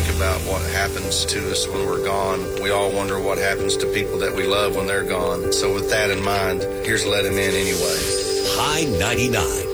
think about what happens to us when we're gone. We all wonder what happens to people that we love when they're gone. So with that in mind, here's Let Him In Anyway. High 99.